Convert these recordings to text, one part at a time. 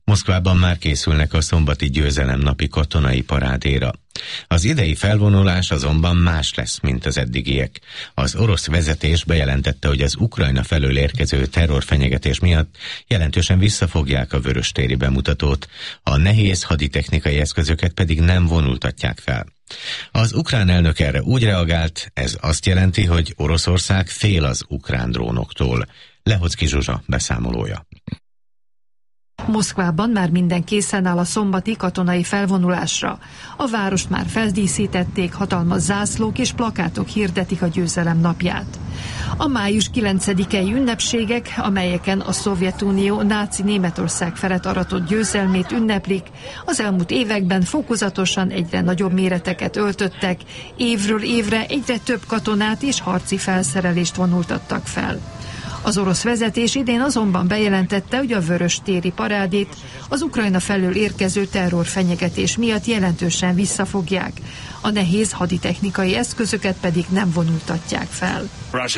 Moszkvában már készülnek a szombati győzelemnapi katonai parádéra. Az idei felvonulás azonban más lesz, mint az eddigiek. Az orosz vezetés bejelentette, hogy az Ukrajna felől érkező terrorfenyegetés miatt jelentősen visszafogják a vöröstéri bemutatót, a nehéz haditechnikai eszközöket pedig nem vonultatják fel. Az ukrán elnök erre úgy reagált, ez azt jelenti, hogy Oroszország fél az ukrán drónoktól. Lehocki Zsuzsa beszámolója. Moszkvában már minden készen áll a szombati katonai felvonulásra. A várost már feldíszítették, hatalmas zászlók és plakátok hirdetik a győzelem napját. A május 9-i ünnepségek, amelyeken a Szovjetunió náci Németország felett aratott győzelmét ünneplik, az elmúlt években fokozatosan egyre nagyobb méreteket öltöttek, évről évre egyre több katonát és harci felszerelést vonultattak fel. Az orosz vezetés idén azonban bejelentette, hogy a vöröstéri parádét az Ukrajna felől érkező terrorfenyegetés miatt jelentősen visszafogják, a nehéz haditechnikai eszközöket pedig nem vonultatják fel.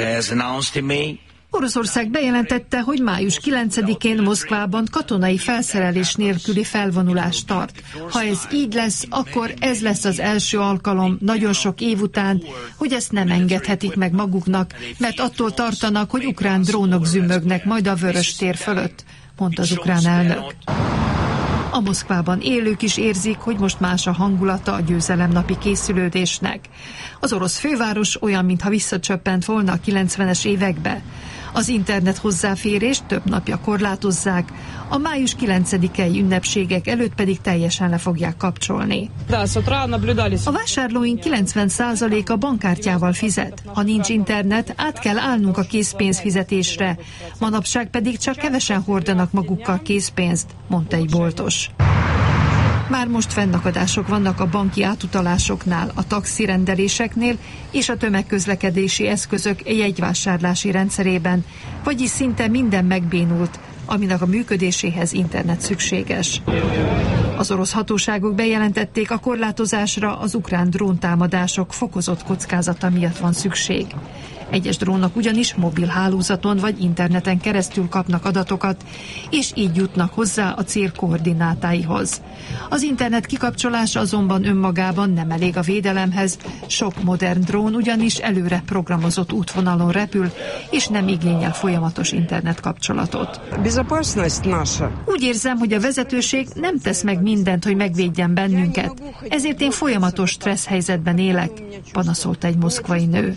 Oroszország bejelentette, hogy május 9-én Moszkvában katonai felszerelés nélküli felvonulást tart. Ha ez így lesz, akkor ez lesz az első alkalom nagyon sok év után, hogy ezt nem engedhetik meg maguknak, mert attól tartanak, hogy ukrán drónok zümmögnek majd a Vöröstér fölött, mondta az ukrán elnök. A Moszkvában élők is érzik, hogy most más a hangulata a győzelemnapi készülődésnek. Az orosz főváros olyan, mintha visszacsöppent volna a 90-es évekbe. Az internet hozzáférést több napja korlátozzák, a május 9-i ünnepségek előtt pedig teljesen le fogják kapcsolni. A vásárlóink 90%-a bankkártyával fizet. Ha nincs internet, át kell állnunk a készpénzfizetésre. Manapság pedig csak kevesen hordanak magukkal készpénzt, mondta egy boltos. Már most fennakadások vannak a banki átutalásoknál, a taxirendeléseknél és a tömegközlekedési eszközök jegyvásárlási rendszerében, vagyis szinte minden megbénult, aminek a működéséhez internet szükséges. Az orosz hatóságok bejelentették, a korlátozásra az ukrán dróntámadások fokozott kockázata miatt van szükség. Egyes drónok ugyanis mobil hálózaton vagy interneten keresztül kapnak adatokat, és így jutnak hozzá a cél koordinátáihoz. Az internet kikapcsolása azonban önmagában nem elég a védelemhez, sok modern drón ugyanis előre programozott útvonalon repül, és nem igényel folyamatos internetkapcsolatot. Úgy érzem, hogy a vezetőség nem tesz meg mindent, hogy megvédjen bennünket, ezért én folyamatos stressz helyzetben élek, panaszolta egy moszkvai nő.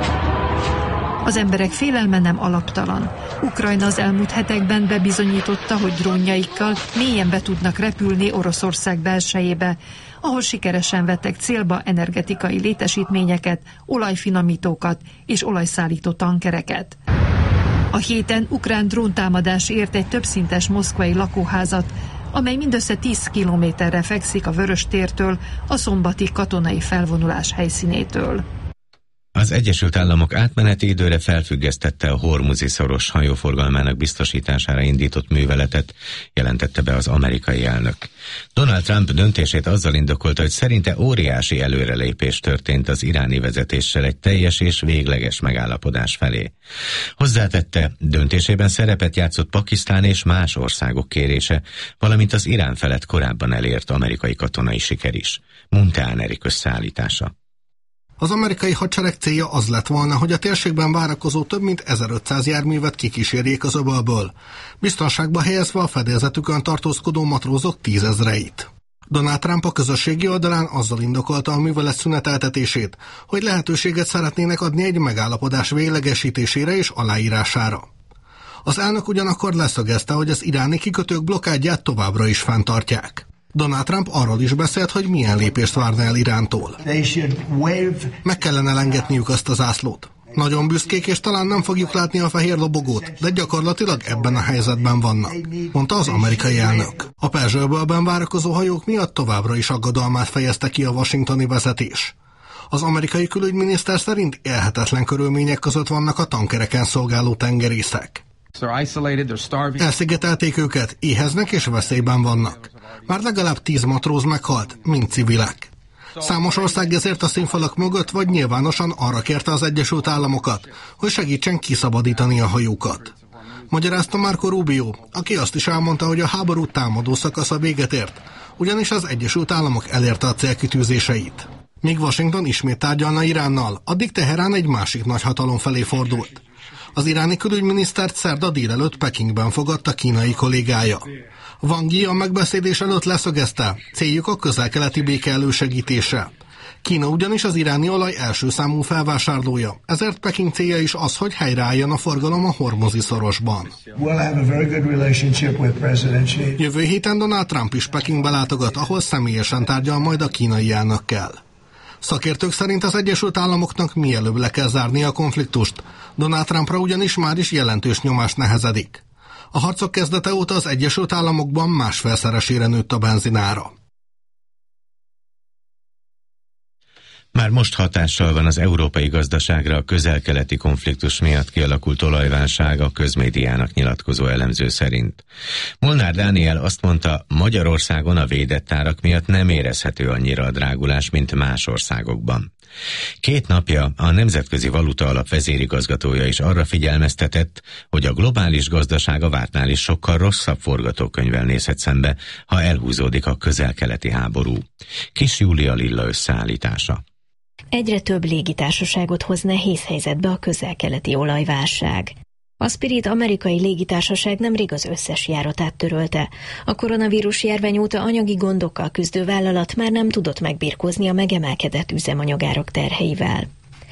Az emberek félelme nem alaptalan. Ukrajna az elmúlt hetekben bebizonyította, hogy drónjaikkal mélyen be tudnak repülni Oroszország belsejébe, ahol sikeresen vettek célba energetikai létesítményeket, olajfinomítókat és olajszállító tankereket. A héten ukrán dróntámadás ért egy többszintes moszkvai lakóházat, amely mindössze 10 kilométerre fekszik a Vöröstértől, a szombati katonai felvonulás helyszínétől. Az Egyesült Államok átmeneti időre felfüggesztette a Hormuzi-szoros hajóforgalmának biztosítására indított műveletet, jelentette be az amerikai elnök. Donald Trump döntését azzal indokolta, hogy szerinte óriási előrelépés történt az iráni vezetéssel egy teljes és végleges megállapodás felé. Hozzátette, döntésében szerepet játszott Pakisztán és más országok kérése, valamint az Irán felett korábban elért amerikai katonai siker is. Munteán Erik összeállítása. Az amerikai hadsereg célja az lett volna, hogy a térségben várakozó több mint 1500 járművet kikísérjék az öbölből, biztonságba helyezve a fedélzetükön tartózkodó matrózok 10 000-eit. Donald Trump a közösségi oldalán azzal indokolta a művelet szüneteltetését, hogy lehetőséget szeretnének adni egy megállapodás véglegesítésére és aláírására. Az elnök ugyanakkor leszögezte, hogy az iráni kikötők blokkádját továbbra is fenntartják. Donald Trump arról is beszélt, hogy milyen lépést várna el Irántól. Meg kellene lengetniük azt a zászlót. Nagyon büszkék, és talán nem fogjuk látni a fehér lobogót, de gyakorlatilag ebben a helyzetben vannak, mondta az amerikai elnök. A Perzsa-öbölben várakozó hajók miatt továbbra is aggodalmát fejezte ki a washingtoni vezetés. Az amerikai külügyminiszter szerint élhetetlen körülmények között vannak a tankereken szolgáló tengerészek. Elszigetelték őket, éheznek és veszélyben vannak. Már legalább 10 matróz meghalt, mind civilek. Számos ország ezért a színfalak mögött vagy nyilvánosan arra kérte az Egyesült Államokat, hogy segítsen kiszabadítani a hajókat. Magyarázta Marco Rubio, aki azt is elmondta, hogy a háború támadó szakasza véget ért, ugyanis az Egyesült Államok elérte a célkitűzéseit. Míg Washington ismét tárgyalna Iránnal, addig Teherán egy másik nagyhatalom felé fordult. Az iráni külügyminisztert szerda délelőtt Pekingben fogadta kínai kollégája. Wang Yi a megbeszélés előtt leszögezte, céljuk a közel-keleti béke elősegítése. Kína ugyanis az iráni olaj első számú felvásárlója, ezért Peking célja is az, hogy helyreálljon a forgalom a Hormuzi szorosban. Jövő héten Donald Trump is Pekingbe látogat, ahol személyesen tárgyal majd a kínai elnökkel. Szakértők szerint az Egyesült Államoknak mielőbb le kell zárni a konfliktust. Donald Trumpra ugyanis már is jelentős nyomás nehezedik. A harcok kezdete óta az Egyesült Államokban másfelszeresére nőtt a benzinára. Már most hatással van az európai gazdaságra a közel-keleti konfliktus miatt kialakult olajválság, a közmédiának nyilatkozó elemző szerint. Molnár Dániel azt mondta, Magyarországon a védett árak miatt nem érezhető annyira a drágulás, mint más országokban. 2 napja a Nemzetközi Valuta Alap vezérigazgatója is arra figyelmeztetett, hogy a globális gazdaság a vártnál is sokkal rosszabb forgatókönyvvel nézhet szembe, ha elhúzódik a közel-keleti háború. Kis Júlia Lilla összeállítása. Egyre több légitársaságot hoz nehéz helyzetbe a közel-keleti olajválság. A Spirit amerikai légitársaság nemrég az összes járatát törölte. A koronavírus járvány óta anyagi gondokkal küzdő vállalat már nem tudott megbirkózni a megemelkedett üzemanyagárak terheivel.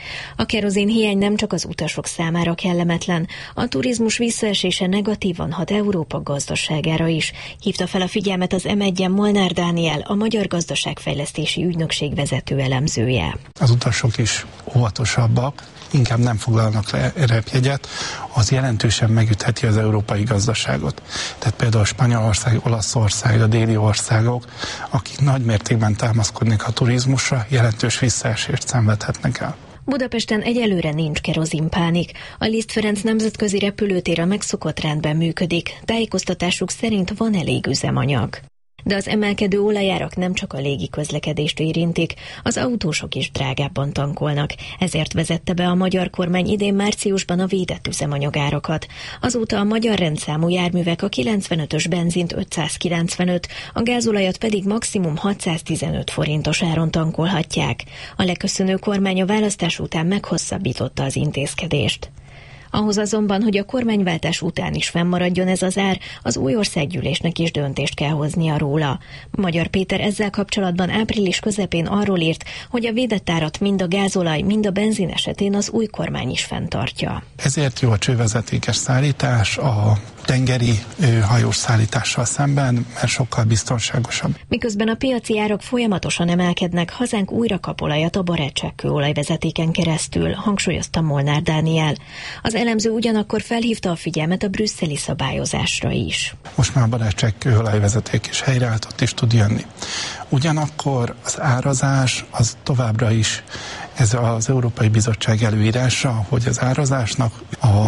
A kerozin hiány nem csak az utasok számára kellemetlen, a turizmus visszaesése negatívan hat Európa gazdaságára is. Hívta fel a figyelmet az M1-en Molnár Dániel, a Magyar Gazdaságfejlesztési Ügynökség vezető elemzője. Az utasok is óvatosabbak, inkább nem foglalnak le repjegyet, az jelentősen megütheti az európai gazdaságot. Tehát például Spanyolország, Olaszország, a déli országok, akik nagy mértékben támaszkodnak a turizmusra, jelentős visszaesést szenvedhetnek el. Budapesten egyelőre nincs kerozinpánik. A Liszt Ferenc nemzetközi repülőtér a megszokott rendben működik. Tájékoztatásuk szerint van elég üzemanyag. De az emelkedő olajárak nem csak a légi közlekedést érintik, az autósok is drágábban tankolnak. Ezért vezette be a magyar kormány idén márciusban a védett üzemanyagárakat. Azóta a magyar rendszámú járművek a 95-ös benzint 595, a gázolajat pedig maximum 615 forintos áron tankolhatják. A leköszönő kormány a választás után meghosszabbította az intézkedést. Ahhoz azonban, hogy a kormányváltás után is fennmaradjon ez az ár, az új országgyűlésnek is döntést kell hoznia róla. Magyar Péter ezzel kapcsolatban április közepén arról írt, hogy a védett árat mind a gázolaj, mind a benzin esetén az új kormány is fenntartja. Ezért jó a csővezetékes szállítás a tengeri hajós szállítással szemben, mert sokkal biztonságosabb. Miközben a piaci árak folyamatosan emelkednek, hazánk újra kap olajat a barátságkőolajvezetéken keresztül, hangsúlyozta Molnár Dániel. Az elemző ugyanakkor felhívta a figyelmet a brüsszeli szabályozásra is. Most már a barátságkőolajvezeték is helyreállt, ott is tud jönni. Ugyanakkor az árazás az továbbra is, ez az Európai Bizottság előírása, hogy az árazásnak a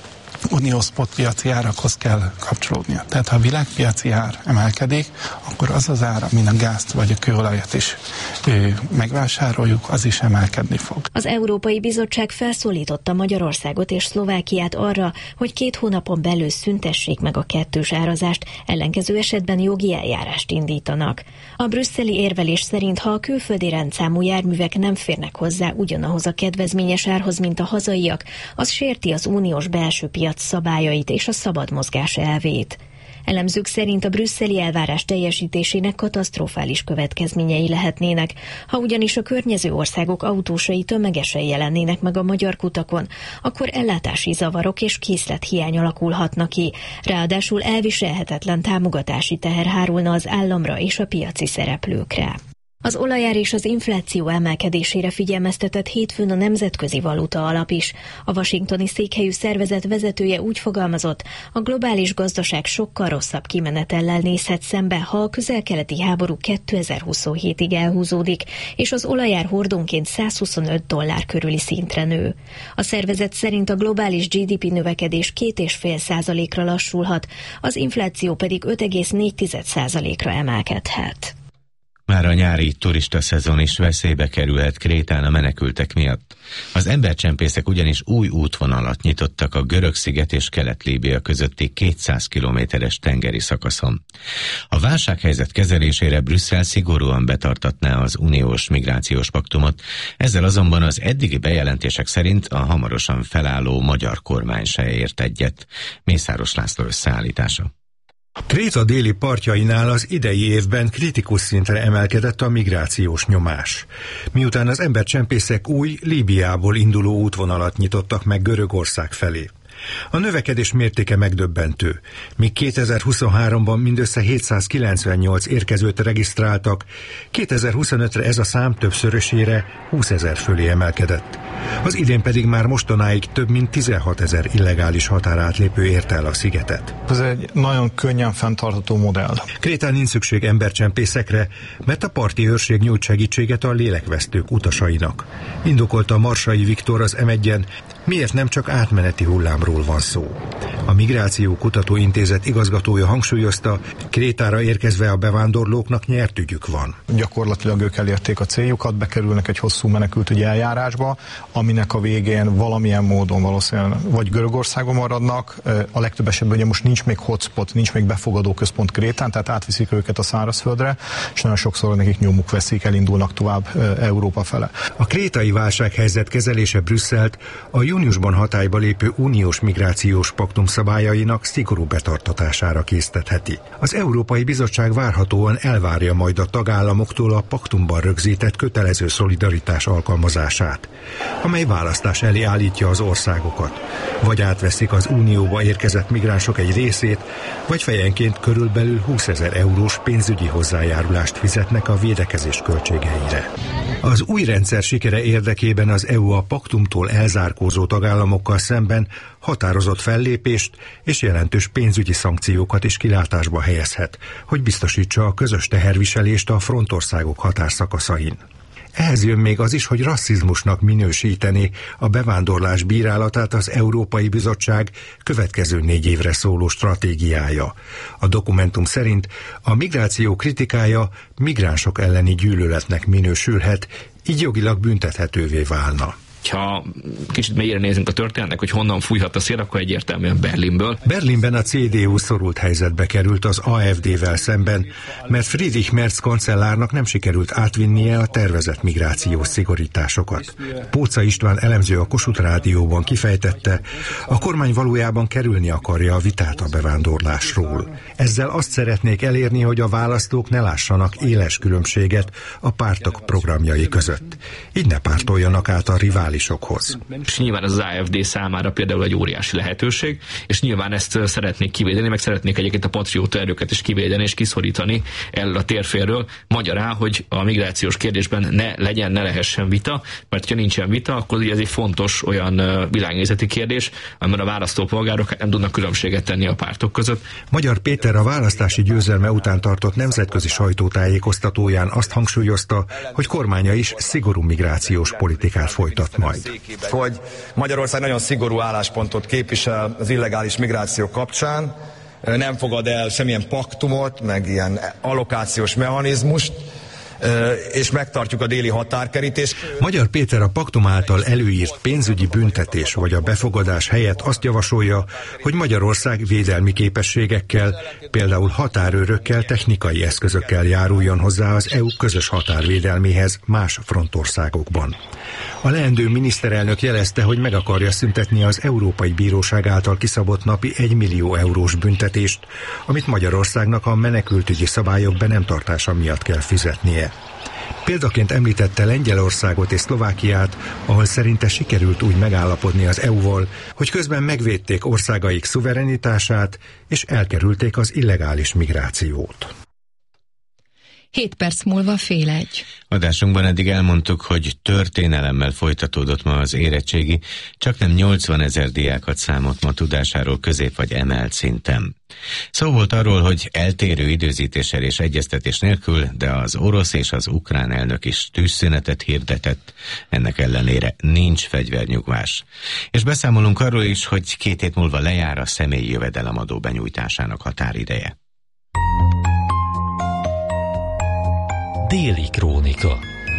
uniós spot piaci árakhoz kell kapcsolódnia. Tehát ha a világpiaci ár emelkedik, akkor az az ár, amin a gázt vagy a kőolajat is megvásároljuk, az is emelkedni fog. Az Európai Bizottság felszólította Magyarországot és Szlovákiát arra, hogy 2 hónapon belül szüntessék meg a kettős árazást, ellenkező esetben jogi eljárást indítanak. A brüsszeli érvelés szerint, ha a külföldi rendszámú járművek nem férnek hozzá ugyanahoz a kedvezményes árhoz, mint a hazaiak, az sérti az uniós belső piac szabályait és a szabad mozgás elvét. Elemzők szerint a brüsszeli elvárás teljesítésének katasztrofális következményei lehetnének, ha ugyanis a környező országok autósai tömegesen jelennének meg a magyar kutakon, akkor ellátási zavarok és készlethiány alakulhatna ki, ráadásul elviselhetetlen támogatási teher hárulna az államra és a piaci szereplőkre. Az olajár és az infláció emelkedésére figyelmeztetett hétfőn a Nemzetközi Valuta Alap is. A washingtoni székhelyű szervezet vezetője úgy fogalmazott, a globális gazdaság sokkal rosszabb kimenetellel nézhet szembe, ha a közel-keleti háború 2027-ig elhúzódik, és az olajár hordónként $125 körüli szintre nő. A szervezet szerint a globális GDP növekedés 2,5%-ra lassulhat, az infláció pedig 5,4%-ra emelkedhet. Már a nyári turista szezon is veszélybe kerülhet Krétán a menekültek miatt. Az embercsempészek ugyanis új útvonalat nyitottak a Görög-sziget és Kelet-Líbia közötti 200 kilométeres tengeri szakaszon. A válsághelyzet kezelésére Brüsszel szigorúan betartatná az uniós migrációs paktumot, ezzel azonban az eddigi bejelentések szerint a hamarosan felálló magyar kormány se ért egyet. Mészáros László összeállítása. Kréta déli partjainál az idei évben kritikus szintre emelkedett a migrációs nyomás. Miután az embercsempészek új, Líbiából induló útvonalat nyitottak meg Görögország felé. A növekedés mértéke megdöbbentő. Míg 2023-ban mindössze 798 érkezőt regisztráltak, 2025-re ez a szám többszörösére 20 000 fölé emelkedett. Az idén pedig már mostanáig több mint 16 000 illegális határátlépő érte el a szigetet. Ez egy nagyon könnyen fenntartható modell. Krétán nincs szükség embercsempészekre, mert a parti őrség nyújt segítséget a lélekvesztők utasainak. Indokolta Marsai Viktor az M1-en, miért nem csak átmeneti hullámról van szó. A Migráció Kutató Intézet igazgatója hangsúlyozta, Krétára érkezve a bevándorlóknak nyert ügyük van. Gyakorlatilag ők elérték a céljukat, bekerülnek egy hosszú menekültügyi eljárásba, aminek a végén valamilyen módon valószínűleg vagy Görögországon maradnak, a legtöbb esetben ugye most nincs még hotspot, nincs még befogadó központ Krétán, tehát átviszik őket a szárazföldre, és nagyon sokszor nekik nyomuk veszik, elindulnak tovább Európa fele. A krétai válsághelyzet kezelése Brüsszelt a júniusban hatályba lépő uniós migrációs paktum szabályainak szigorú betartatására késztetheti. Az Európai Bizottság várhatóan elvárja majd a tagállamoktól a paktumban rögzített kötelező szolidaritás alkalmazását, amely választás elé állítja az országokat. Vagy átveszik az unióba érkezett migránsok egy részét, vagy fejenként körülbelül 20 000 eurós pénzügyi hozzájárulást fizetnek a védekezés költségeire. Az új rendszer sikere érdekében az EU a paktumtól elzárkózó tagállamokkal szemben határozott fellépést és jelentős pénzügyi szankciókat is kilátásba helyezhet, hogy biztosítsa a közös teherviselést a frontországok határszakaszain. Ehhez jön még az is, hogy rasszizmusnak minősíteni a bevándorlás bírálatát az Európai Bizottság következő 4 évre szóló stratégiája. A dokumentum szerint a migráció kritikája migránsok elleni gyűlöletnek minősülhet, így jogilag büntethetővé válna. Ha kicsit mélyre nézünk a történetnek, hogy honnan fújhat a szél, akkor egyértelműen Berlinből. Berlinben a CDU szorult helyzetbe került az AfD-vel szemben, mert Friedrich Merz kancellárnak nem sikerült átvinnie a tervezett migrációs szigorításokat. Póca István elemző a Kossuth Rádióban kifejtette, a kormány valójában kerülni akarja a vitát a bevándorlásról. Ezzel azt szeretnék elérni, hogy a választók ne lássanak éles különbséget a pártok programjai között. Így ne pártoljanak át a riválisokhoz. És nyilván az AfD számára például egy óriási lehetőség, és nyilván ezt szeretnék kivédeni, meg szeretnék egyébként a patrióta erőket is kivédeni és kiszorítani el a térfélről, magyarán, hogy a migrációs kérdésben ne lehessen vita, mert ha nincsen vita, akkor ugye ez egy fontos olyan világnézeti kérdés, amiben a választópolgárok nem tudnak különbséget tenni a pártok között. Magyar Péter a választási győzelme után tartott nemzetközi sajtótájékoztatóján azt hangsúlyozta, hogy kormánya is szigorú migrációs politikát folytat majd. Hogy Magyarország nagyon szigorú álláspontot képvisel az illegális migráció kapcsán, nem fogad el semmilyen paktumot, meg ilyen allokációs mechanizmust, és megtartjuk a déli határkerítést. Magyar Péter a paktum által előírt pénzügyi büntetés vagy a befogadás helyett azt javasolja, hogy Magyarország védelmi képességekkel, például határőrökkel, technikai eszközökkel járuljon hozzá az EU közös határvédelméhez más frontországokban. A leendő miniszterelnök jelezte, hogy meg akarja szüntetni az Európai Bíróság által kiszabott napi 1 millió eurós büntetést, amit Magyarországnak a menekültügyi szabályok be nem tartása miatt kell fizetnie. Példaként említette Lengyelországot és Szlovákiát, ahol szerinte sikerült úgy megállapodni az EU-val, hogy közben megvédték országaik szuverenitását és elkerülték az illegális migrációt. 7 perc múlva 12:30. Adásunkban eddig elmondtuk, hogy történelemmel folytatódott ma az érettségi, csaknem 80 000 diákat számolt ma tudásáról közép vagy emelt szinten. Szó volt arról, hogy eltérő időzítéssel és egyeztetés nélkül, de az orosz és az ukrán elnök is tűzszünetet hirdetett, ennek ellenére nincs fegyvernyugvás. És beszámolunk arról is, hogy 2 hét múlva lejár a személyi jövedelemadó benyújtásának határideje. Déli Krónika.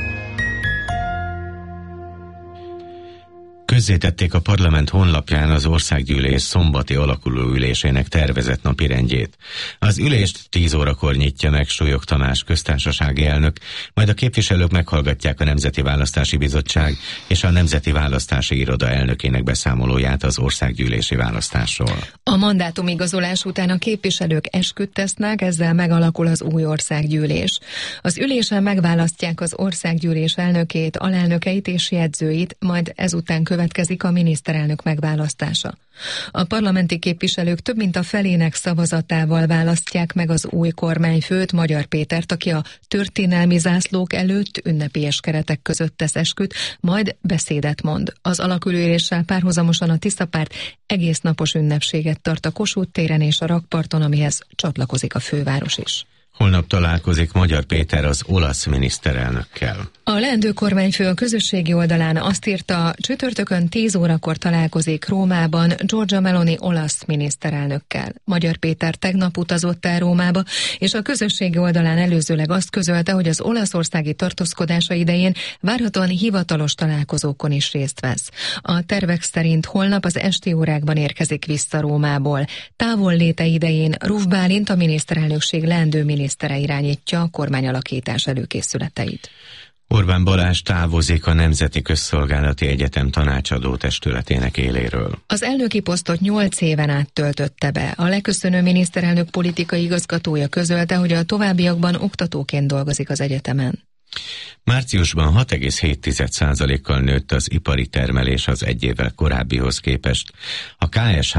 Közzétették a parlament honlapján az országgyűlés szombati alakuló ülésének tervezett napirendjét. Az ülést 10 órakor nyitja meg Súlyog Tamás köztársasági elnök, majd a képviselők meghallgatják a Nemzeti Választási Bizottság és a Nemzeti Választási Iroda elnökének beszámolóját az országgyűlési választásról. A mandátumigazolás után a képviselők esküt tesznek, ezzel megalakul az új országgyűlés. Az ülésen megválasztják az országgyűlés elnökét, alelnökeit és jegyzőit, majd ezután következik a miniszterelnök megválasztása. A parlamenti képviselők több mint a felének szavazatával választják meg az új kormányfőt, Magyar Pétert, aki a történelmi zászlók előtt ünnepélyes keretek között tesz esküt, majd beszédet mond. Az alakulóüléssel párhuzamosan a Tiszapárt egész napos ünnepséget tart a Kossuth téren és a rakparton, amihez csatlakozik a főváros is. Holnap találkozik Magyar Péter az olasz miniszterelnökkel. A leendő kormányfő a közösségi oldalán azt írta, csütörtökön 10 órakor találkozik Rómában Giorgia Meloni olasz miniszterelnökkel. Magyar Péter tegnap utazott el Rómába, és a közösségi oldalán előzőleg azt közölte, hogy az olaszországi tartózkodása idején várhatóan hivatalos találkozókon is részt vesz. A tervek szerint holnap az esti órákban érkezik vissza Rómából. Távol léte idején Ruf Bálint, a miniszterelnökség leendő minisztere irányítja a kormányalakítás előkészületeit. Orbán Balázs távozik a Nemzeti Közszolgálati Egyetem tanácsadó testületének éléről. Az elnöki posztot 8 éven át töltötte be. A leköszönő miniszterelnök politikai igazgatója közölte, hogy a továbbiakban oktatóként dolgozik az egyetemen. Márciusban 6,7%-kal nőtt az ipari termelés az egy évvel korábbihoz képest. A KSH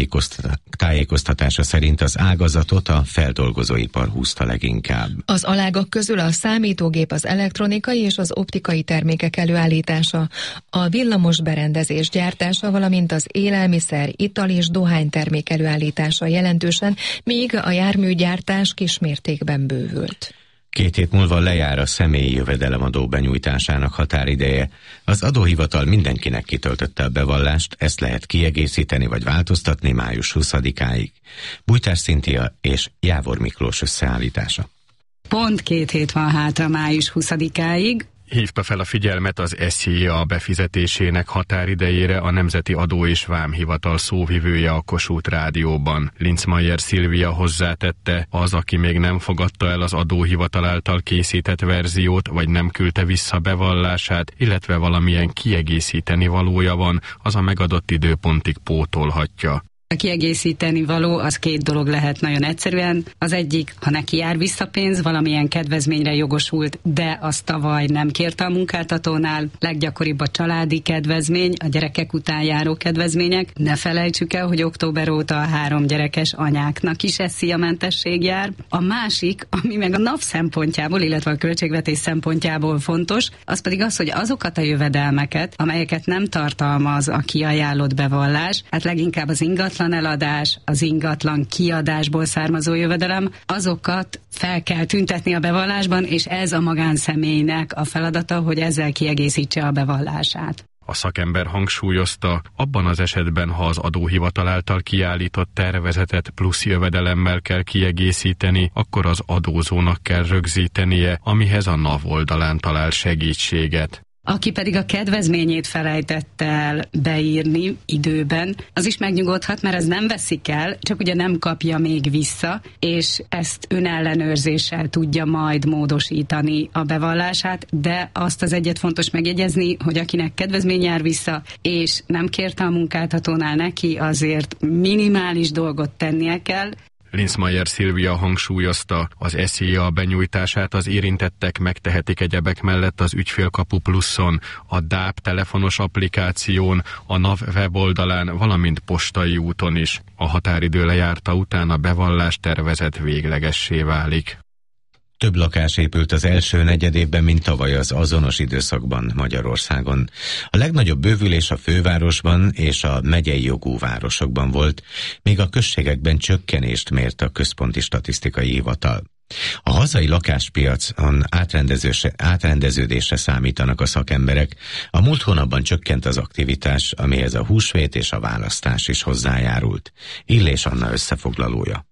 tájékoztatása szerint az ágazatot a feldolgozóipar húzta leginkább. Az alágak közül a számítógép, az elektronikai és az optikai termékek előállítása, a villamos berendezés gyártása, valamint az élelmiszer, ital és dohánytermék előállítása jelentősen, míg a járműgyártás kismértékben bővült. 2 hét múlva lejár a személyi jövedelemadó benyújtásának határideje. Az adóhivatal mindenkinek kitöltötte a bevallást, ezt lehet kiegészíteni vagy változtatni május 20-áig. Bújtás Szintia és Jávor Miklós összeállítása. Pont 2 hét van hátra május 20-áig. Hívta fel a figyelmet az SZIA befizetésének határidejére a Nemzeti Adó és Vámhivatal szóvivője a Kossuth Rádióban. Linzmeier Szilvia hozzátette, az, aki még nem fogadta el az adóhivatal által készített verziót, vagy nem küldte vissza bevallását, illetve valamilyen kiegészíteni valója van, az a megadott időpontig pótolhatja. A kiegészíteni való az 2 dolog lehet nagyon egyszerűen. Az egyik, ha neki jár vissza pénz, valamilyen kedvezményre jogosult, de az tavaly nem kérte a munkáltatónál. Leggyakoribb a családi kedvezmény, a gyerekek után járó kedvezmények. Ne felejtsük el, hogy október óta a 3 gyerekes anyáknak is SZIA-mentesség jár. A másik, ami meg a NAV szempontjából, illetve a költségvetés szempontjából fontos, az pedig az, hogy azokat a jövedelmeket, amelyeket nem tartalmaz a kiajánlott bevallás, hát leginkább az ingatlan eladás, az ingatlan kiadásból származó jövedelem, azokat fel kell tüntetni a bevallásban, és ez a magánszemélynek a feladata, hogy ezzel kiegészítse a bevallását. A szakember hangsúlyozta, abban az esetben, ha az adóhivatal által kiállított tervezetet plusz jövedelemmel kell kiegészíteni, akkor az adózónak kell rögzítenie, amihez a NAV oldalán talál segítséget. Aki pedig a kedvezményét felejtett el beírni időben, az is megnyugodhat, mert ez nem veszik el, csak ugye nem kapja még vissza, és ezt önellenőrzéssel tudja majd módosítani a bevallását, de azt az egyet fontos megjegyezni, hogy akinek kedvezmény jár vissza, és nem kérte a munkáltatónál neki, azért minimális dolgot tennie kell. Linzmeier Szilvia hangsúlyozta, az SZIA benyújtását az érintettek megtehetik egyebek mellett az Ügyfélkapu Pluszon, a DÁP telefonos applikáción, a NAV weboldalán, valamint postai úton is. A határidő lejárta után a bevallás tervezet véglegessé válik. Több lakás épült az első negyedévben, mint tavaly az azonos időszakban Magyarországon. A legnagyobb bővülés a fővárosban és a megyei jogú városokban volt, míg a községekben csökkenést mért a Központi Statisztikai Hivatal. A hazai lakáspiacon átrendeződésre számítanak a szakemberek. A múlt hónapban csökkent az aktivitás, amihez a húsvét és a választás is hozzájárult. Illés Anna összefoglalója.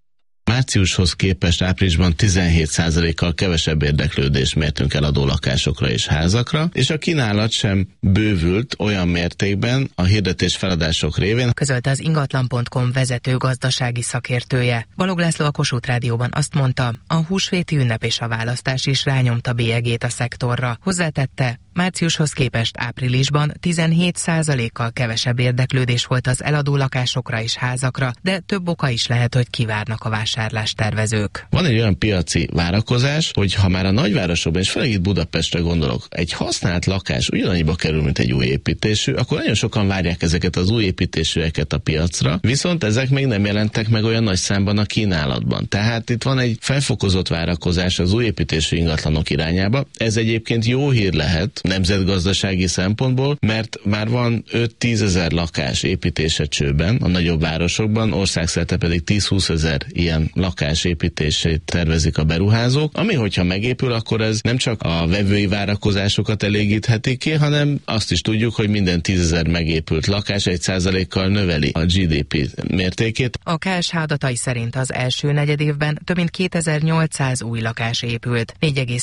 Márciushoz képest áprilisban 17%-kal kevesebb érdeklődést mértünk eladó lakásokra és házakra, és a kínálat sem bővült olyan mértékben a hirdetés feladások révén, közölte az ingatlan.com vezető gazdasági szakértője. Balog László a Kossuth Rádióban azt mondta, a húsvéti ünnep és a választás is rányomta bélyegét a szektorra. Hozzátette, márciushoz képest áprilisban 17%-kal kevesebb érdeklődés volt az eladó lakásokra és házakra, de több oka is lehet, hogy kivárnak a vásárlástervezők. Van egy olyan piaci várakozás, hogy ha már a nagyvárosokban, és főleg itt Budapestre gondolok, egy használt lakás ugyanannyiba kerül, mint egy új építésű, akkor nagyon sokan várják ezeket az új építésűeket a piacra, viszont ezek még nem jelentek meg olyan nagy számban a kínálatban. Tehát itt van egy felfokozott várakozás az új építésű ingatlanok irányába. Ez egyébként jó hír lehet nemzetgazdasági szempontból, mert már van 5-10 ezer lakás építése csőben a nagyobb városokban, országszerte pedig 10-20 ezer ilyen lakás építését tervezik a beruházók, ami hogyha megépül, akkor ez nem csak a vevői várakozásokat elégítheti ki, hanem azt is tudjuk, hogy minden 10 ezer megépült lakás 1%-kal növeli a GDP mértékét. A KSH adatai szerint az első negyedévben több mint 2800 új lakás épült,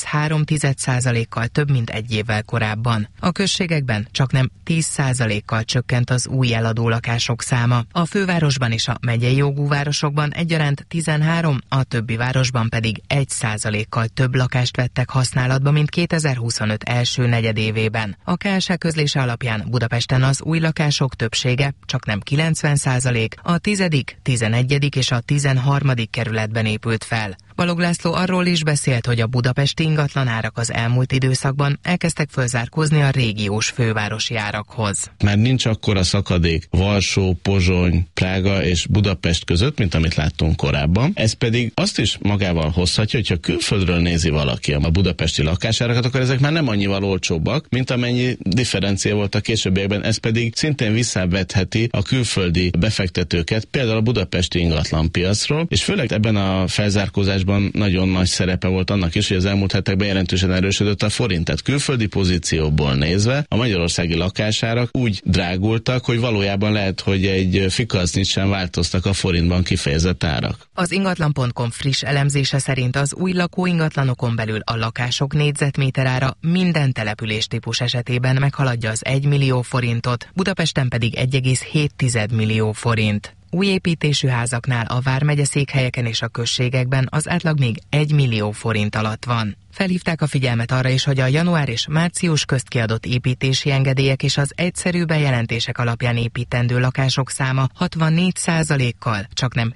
4,3%-kal több, mint egy évvel korábban. A községekben csaknem 10%-kal csökkent az új eladó lakások száma. A fővárosban és a megyei jogú városokban egyaránt 13, a többi városban pedig 1%-kal több lakást vettek használatba, mint 2025 első negyedévében. A KSH közlése alapján Budapesten az új lakások többsége, csaknem 90%, a 10., 11. és a 13. kerületben épült fel. Balog László arról is beszélt, hogy a budapesti ingatlanárak az elmúlt időszakban elkezdtek fölzárkózni a régiós fővárosi árakhoz. Már nincs akkora szakadék Varsó, Pozsony, Prága és Budapest között, mint amit láttunk korábban. Ez pedig azt is magával hozhatja, hogyha külföldről nézi valaki a budapesti lakásárakat, akkor ezek már nem annyival olcsóbbak, mint amennyi differencia volt a későbbiekben. Ez pedig szintén visszavetheti a külföldi befektetőket, például a budapesti ingatlanpiacról, és főleg ebben a felzárkózásban nagyon nagy szerepe volt annak is, hogy az elmúlt hetekben jelentősen erősödött a forint. Tehát külföldi pozícióból nézve a magyarországi lakásárak úgy drágultak, hogy valójában lehet, hogy egy fikacnyit sem változtak a forintban kifejezett árak. Az ingatlan.com friss elemzése szerint az új lakóingatlanokon belül a lakások négyzetméterára minden településtípus esetében meghaladja az 1 millió forintot, Budapesten pedig 1,7 millió forint. Új építésű házaknál a vármegye székhelyeken és a községekben az átlag még 1 millió forint alatt van. Felhívták a figyelmet arra is, hogy a január és március közt kiadott építési engedélyek és az egyszerű bejelentések alapján építendő lakások száma 64%-kal, csaknem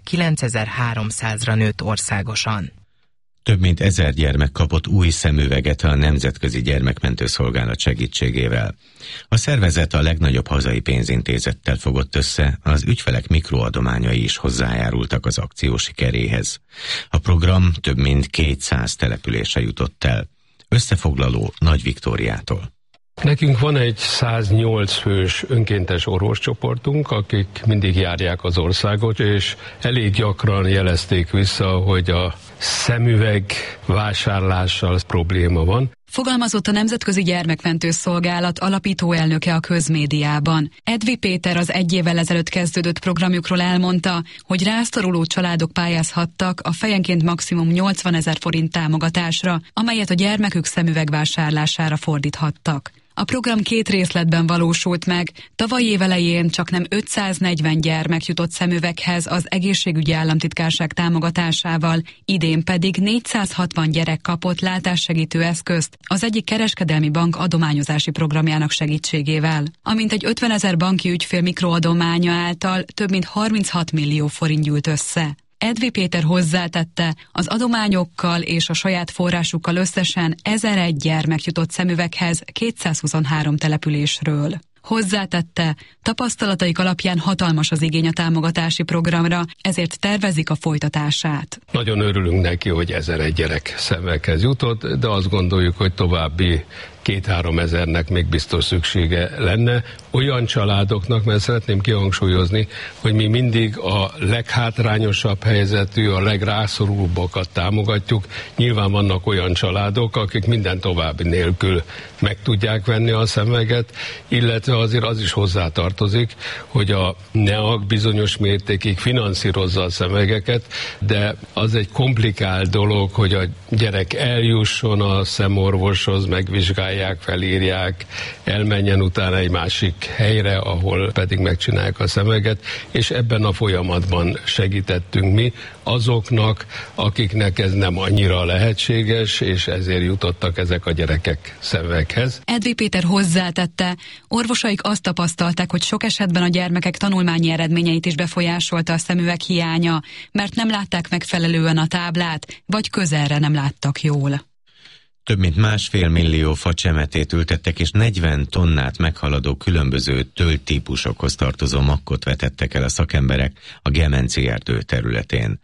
9300-ra nőtt országosan. Több mint 1000 gyermek kapott új szemüveget a Nemzetközi Gyermekmentő Szolgálat segítségével. A szervezet a legnagyobb hazai pénzintézettel fogott össze, az ügyfelek mikroadományai is hozzájárultak az akció sikeréhez. A program több mint 200 településre jutott el. Összefoglaló Nagy Viktóriától. Nekünk van egy 108 fős önkéntes orvoscsoportunk, akik mindig járják az országot, és elég gyakran jelezték vissza, hogy a szemüveg vásárlással probléma van. Fogalmazott a Nemzetközi Gyermekmentő Szolgálat alapító elnöke a közmédiában. Edvi Péter az 1 évvel ezelőtt kezdődött programjukról elmondta, hogy rászoruló családok pályázhattak a fejenként maximum 80 000 forint támogatásra, amelyet a gyermekük szemüvegvásárlására fordíthattak. A program 2 részletben valósult meg. Tavaly év elején csaknem 540 gyermek jutott szemüveghez az egészségügyi államtitkárság támogatásával, idén pedig 460 gyerek kapott látássegítő eszközt az egyik kereskedelmi bank adományozási programjának segítségével. Amint 50 000 banki ügyfél mikroadománya által több mint 36 millió forint gyűlt össze. Edvi Péter hozzátette, az adományokkal és a saját forrásukkal összesen 1001 gyermek jutott szemüveghez 223 településről. Hozzátette, tapasztalataik alapján hatalmas az igény a támogatási programra, ezért tervezik a folytatását. Nagyon örülünk neki, hogy 1001 gyerek szemüveghez jutott, de azt gondoljuk, hogy további 2-3 ezernek még biztos szüksége lenne. Olyan családoknak, mert szeretném kihangsúlyozni, hogy mi mindig a leghátrányosabb helyzetű, a legrászorulóbbakat támogatjuk. Nyilván vannak olyan családok, akik minden további nélkül meg tudják venni a szemüveget, illetve azért az is hozzátartozik, hogy a NEAK bizonyos mértékig finanszírozza a szemüvegeket, de az egy komplikált dolog, hogy a gyerek eljusson a szemorvoshoz, megvizsgálják, felírják, elmenjen utána egy másik helyre, ahol pedig megcsinálják a szemüveget, és ebben a folyamatban segítettünk mi azoknak, akiknek ez nem annyira lehetséges, és ezért jutottak ezek a gyerekek szemüveghez. Edvi Péter hozzátette, orvosaik azt tapasztalták, hogy sok esetben a gyermekek tanulmányi eredményeit is befolyásolta a szemüveg hiánya, mert nem látták megfelelően a táblát, vagy közelre nem láttak jól. Több mint 1,5 millió facsemetét ültettek, és 40 tonnát meghaladó különböző tölgytípusokhoz tartozó makkot vetettek el a szakemberek a Gemenci erdő területén.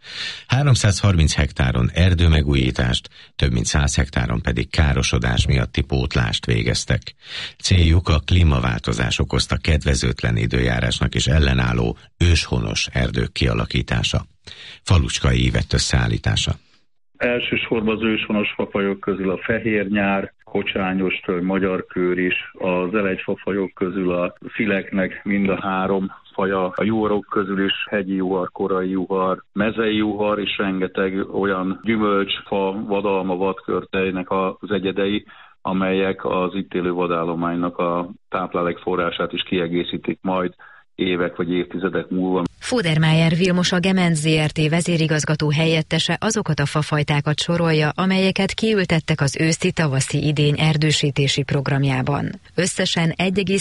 330 hektáron erdőmegújítást, több mint 100 hektáron pedig károsodás miatti pótlást végeztek. Céljuk a klímaváltozás okozta kedvezőtlen időjárásnak is ellenálló őshonos erdők kialakítása. Falucskai Ivett összeállítása. Elsősorban az őshonos fafajok közül a fehérnyár, kocsányos tölgy, magyarkőr is, az elegyfafajok közül a szileknek mind a 3 faja, a juharok közül is hegyi juhar, korai juhar, mezei juhar és rengeteg olyan gyümölcsfa, vadalma, vadkörtejnek az egyedei, amelyek az itt élő vadállománynak a táplálékforrását is kiegészítik majd évek vagy évtizedek múlva. Fodermeyer Vilmos, a Gemenc Zrt. Vezérigazgató helyettese azokat a fafajtákat sorolja, amelyeket kiültettek az őszi-tavaszi idény erdősítési programjában. Összesen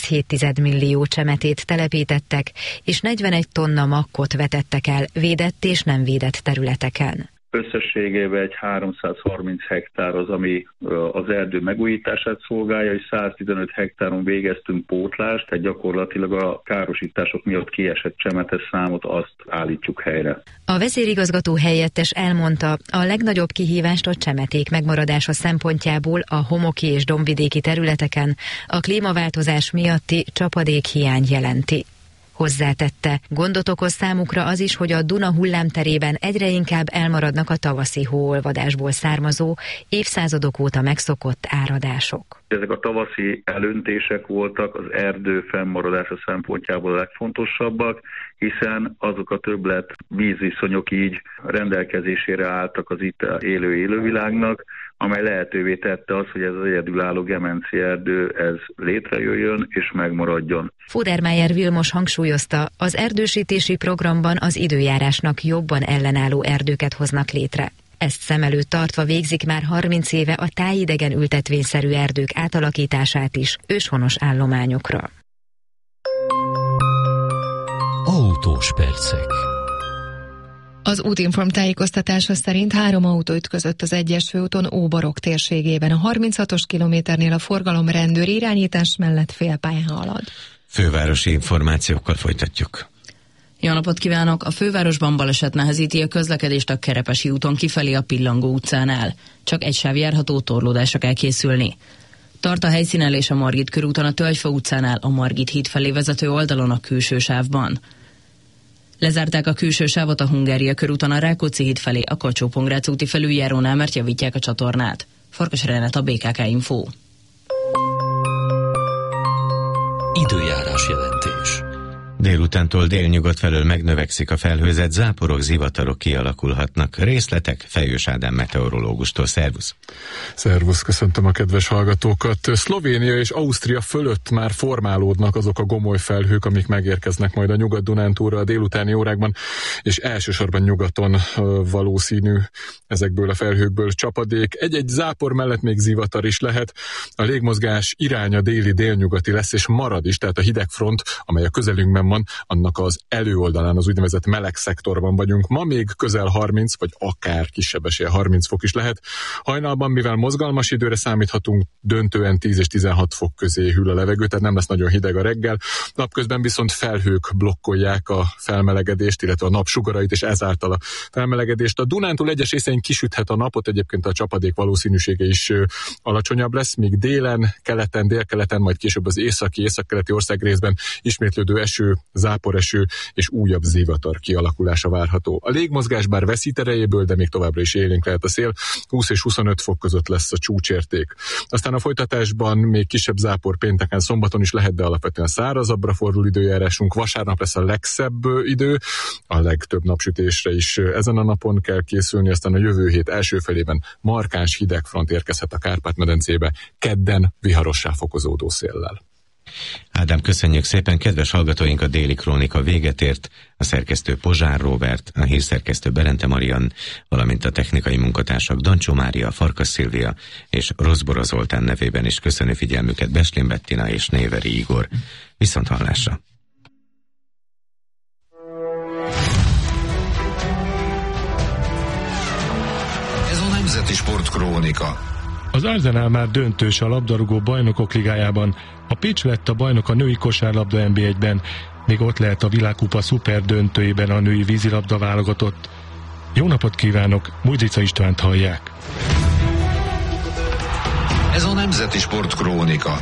1,7 millió csemetét telepítettek, és 41 tonna makkot vetettek el védett és nem védett területeken. Összességében egy 330 hektár az, ami az erdő megújítását szolgálja, és 115 hektáron végeztünk pótlást, tehát gyakorlatilag a károsítások miatt kiesett csemetes számot azt állítjuk helyre. A vezérigazgató helyettes elmondta, a legnagyobb kihívást a csemeték megmaradása szempontjából a homoki és dombvidéki területeken a klímaváltozás miatti csapadékhiány jelenti. Hozzátette, gondot okoz számukra az is, hogy a Duna hullámterében egyre inkább elmaradnak a tavaszi hóolvadásból származó, évszázadok óta megszokott áradások. Ezek a tavaszi elöntések voltak az erdő fennmaradása szempontjából a legfontosabbak, hiszen azok a többlet vízviszonyok így rendelkezésére álltak az itt élő élővilágnak, amely lehetővé tette azt, hogy ez az egyedülálló Gemenci erdő ez létrejöjjön és megmaradjon. Fodermeyer Vilmos hangsúlyozta, az erdősítési programban az időjárásnak jobban ellenálló erdőket hoznak létre. Ezt szem előtt tartva végzik már 30 éve a tájidegen ültetvényszerű erdők átalakítását is őshonos állományokra. Autós percek. Az Útinform tájékoztatása szerint 3 autó ütközött az 1-es főúton Óbarok térségében. A 36-os kilométernél a forgalom rendőri irányítás mellett félpályán halad. Fővárosi információkkal folytatjuk. Jó napot kívánok! A fővárosban baleset nehezíti a közlekedést a Kerepesi úton kifelé a Pillangó utcánál. Csak egy sáv járható, torlódásra kell készülni. Tart a helyszínelés a Margit körúton a Tölgyfa utcánál a Margit híd felé vezető oldalon a külső sávban. Lezárták a külső sávot a Hungária körúton a Rákóczi híd felé a Kacsó-Pongrác úti felüljárónál, mert javítják a csatornát. Farkas Renát, a BKK Info. Időjárás jelentés. Délutántól délnyugat felől megnövekszik a felhőzet, záporok, zivatarok kialakulhatnak. Részletek Fejős Ádám meteorológustól. Szervusz! Szervusz, köszöntöm a kedves hallgatókat. Szlovénia és Ausztria fölött már formálódnak azok a gomoly felhők, amik megérkeznek majd a Nyugat-Dunántúlra a délutáni órákban, és elsősorban nyugaton valószínű ezekből a felhőkből csapadék. Egy-egy zápor mellett még zivatar is lehet. A légmozgás iránya déli-délnyugati lesz, és marad is, tehát a hidegfront, amely a közelünkben van, annak az előoldalán, az úgynevezett meleg szektorban vagyunk. Ma még közel 30, vagy akár kisebb esélye 30 fok is lehet. Hajnalban, mivel mozgalmas időre számíthatunk, döntően 10 és 16 fok közé hűl a levegő, tehát nem lesz nagyon hideg a reggel. Napközben viszont felhők blokkolják a felmelegedést, illetve a napsugarait, és ezáltal a felmelegedést. A Dunántúl egyes részein kisüthet a napot, egyébként a csapadék valószínűsége is alacsonyabb lesz, míg délen, keleten, délkeleten, majd később az északi, északkeleti országrészben ismétlődő eső, záporeső és újabb zivatar kialakulása várható. A légmozgás bár veszít erejéből, de még továbbra is élénk lehet a szél, 20 és 25 fok között lesz a csúcsérték. Aztán a folytatásban még kisebb zápor pénteken, szombaton is lehet, de alapvetően szárazabbra fordul időjárásunk. Vasárnap lesz a legszebb idő, a legtöbb napsütésre is ezen a napon kell készülni, aztán a jövő hét első felében markáns hidegfront érkezhet a Kárpát-medencébe, kedden viharossá fokozódó széllel. Ádám, köszönjük szépen, kedves hallgatóink, a Déli Krónika véget ért, a szerkesztő Pozsár Róbert, a hírszerkesztő Berente Marian, valamint a technikai munkatársak Dancsó Mária, Farkas Szilvia és Rozbora Zoltán nevében is köszönő figyelmüket Beslén Bettina és Néveri Igor. Viszont hallásra! Ez a Nemzeti Sportkrónika. Az Arsenal már döntős a labdarúgó bajnokok ligájában, a Pécs lett a bajnok a női kosárlabda NB1-ben, még ott lehet a világkupa szuper döntőjében a női vízilabda válogatott. Jó napot kívánok, Mújzica Istvánt hallják. Ez a Nemzeti Sportkrónika.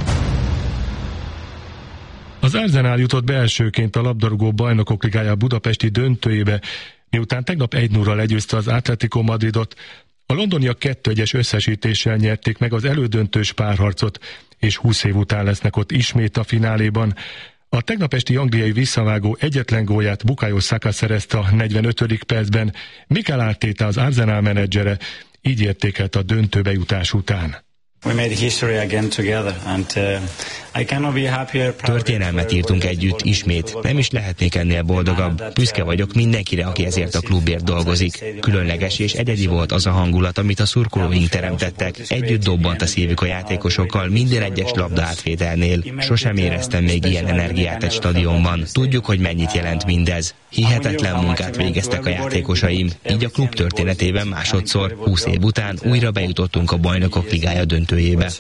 Az Arsenal jutott be elsőként a labdarúgó bajnokok ligája budapesti döntőjébe, miután tegnap 1-0-ral legyőzte az Atletico Madridot. A londoniak 2-1-es összesítéssel nyerték meg az elődöntős párharcot, és 20 év után lesznek ott ismét a fináléban. A tegnap esti angliai visszavágó egyetlen gólját Bukayo Saka szerezte a 45. percben. Mikel Arteta, az Arsenal menedzsere, így értékelte a döntőbe jutás után. Történelmet írtunk együtt, ismét. Nem is lehetnék ennél boldogabb. Büszke vagyok mindenkire, aki ezért a klubért dolgozik. Különleges és egyedi volt az a hangulat, amit a szurkolóink teremtettek. Együtt dobbant a szívük a játékosokkal minden egyes labda átvételnél. Sosem éreztem még ilyen energiát egy stadionban. Tudjuk, hogy mennyit jelent mindez. Hihetetlen munkát végeztek a játékosaim. Így a klub történetében másodszor, 20 év után újra bejutottunk a Bajnokok Ligája döntőjébe.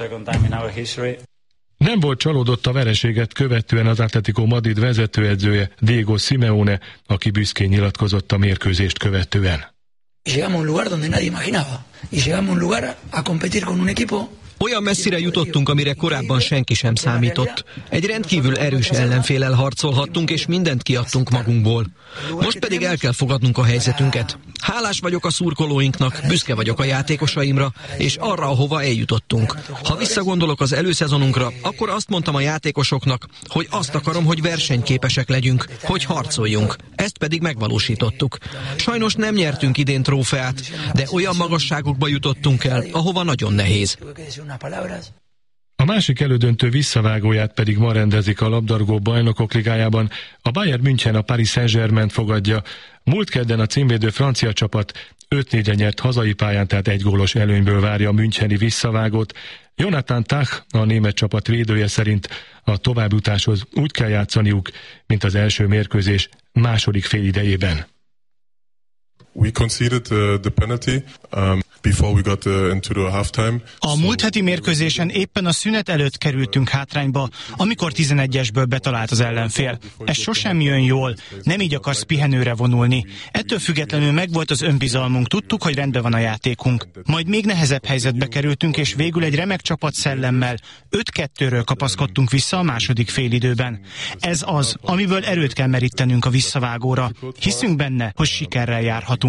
Nem volt csalódott a vereséget követően az Atletico Madrid vezetőedzője, Diego Simeone, aki büszkén nyilatkozott a mérkőzést követően. Llegamos a un lugar donde nadie imaginaba. Y llegamos a un lugar a competir con un equipo. Olyan messzire jutottunk, amire korábban senki sem számított. Egy rendkívül erős ellenféllel harcolhattunk, és mindent kiadtunk magunkból. Most pedig el kell fogadnunk a helyzetünket. Hálás vagyok a szurkolóinknak, büszke vagyok a játékosaimra, és arra, ahova eljutottunk. Ha visszagondolok az előszezonunkra, akkor azt mondtam a játékosoknak, hogy azt akarom, hogy versenyképesek legyünk, hogy harcoljunk. Ezt pedig megvalósítottuk. Sajnos nem nyertünk idén trófeát, de olyan magasságokba jutottunk el, ahova nagyon nehéz. A másik elődöntő visszavágóját pedig ma rendezik a labdarúgó bajnokok ligájában. A Bayern München a Paris Saint-Germaint fogadja. Múlt kedden a címvédő francia csapat 5-4-re nyert hazai pályán, tehát 1 gólos előnyből várja a müncheni visszavágót. Jonathan Tah, a német csapat védője szerint a továbbjutáshoz úgy kell játszaniuk, mint az első mérkőzés második félidejében. We conceded the penalty before we got into the halftime. A múlt heti mérkőzésen éppen a szünet előtt kerültünk hátrányba, amikor 11-esből betalált az ellenfél. Ez sosem jön jól, nem így akarsz pihenőre vonulni. Ettől függetlenül megvolt az önbizalmunk, tudtuk, hogy rendben van a játékunk. Majd még nehezebb helyzetbe kerültünk, és végül egy remek csapatszellemmel 5-2-ről kapaszkodtunk vissza a második félidőben. Ez az, amiből erőt kell merítenünk a visszavágóra. Hiszünk benne, hogy sikerrel járhatunk.